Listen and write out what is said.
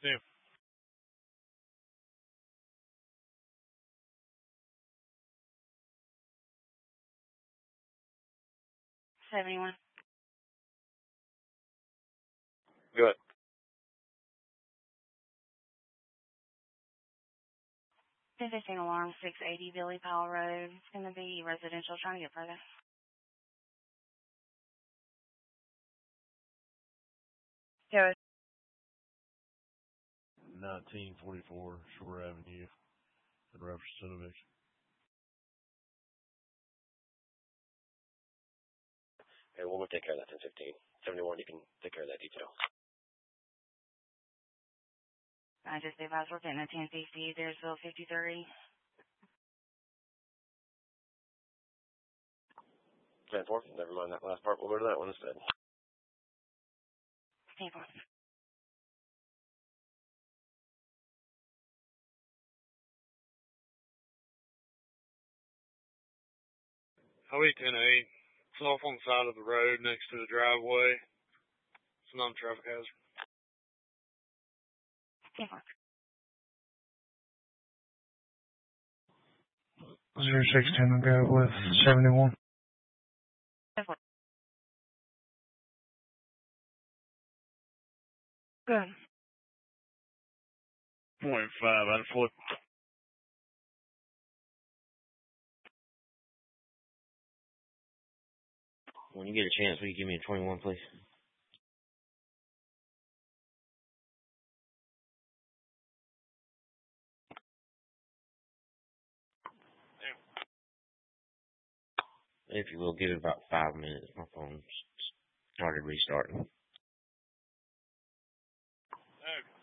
Yeah. 71. Good. Visiting alarm 680 Billy Powell Road. It's going to be residential. Trying to get further. Go. 1944 Shore Avenue in reference to the eviction. Okay, we'll take care of that 1015. 71, you can take care of that detail. I just advised we're getting a 1050. There's Bill 53. 10-4, never mind that last part. We'll go to that one instead. 10-4. Highway 10-8. It's off on the side of the road next to the driveway. It's a non-traffic hazard. 10-4. 0610 will go with 71. 10-4. Good. 0.5 out of 4. When you get a chance, will you give me a 21, please? If you will, give it about 5 minutes. My phone started restarting. Okay.